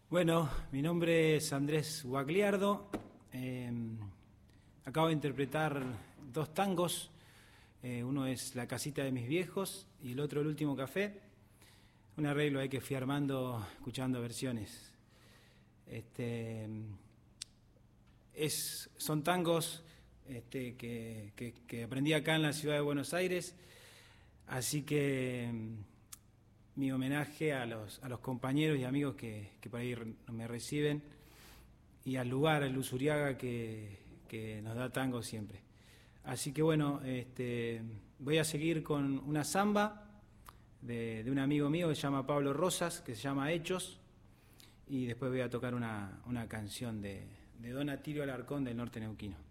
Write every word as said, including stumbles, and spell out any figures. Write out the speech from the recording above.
Bueno, mi nombre es Andrés Guagliardo. Eh, acabo de interpretar dos tangos. Eh, uno es La casita de mis viejos y el otro El último café. Un arreglo ahí que fui armando escuchando versiones. Este, es, son tangos este, que, que, que aprendí acá en la ciudad de Buenos Aires. Así que mi homenaje a los, a los compañeros y amigos que, que por ahí me reciben y al lugar, al Usuriaga que, que nos da tango siempre. Así que bueno, este, voy a seguir con una samba de, de un amigo mío que se llama Pablo Rosas, que se llama Hechos, y después voy a tocar una, una canción de, de Don Atilio Alarcón del norte neuquino.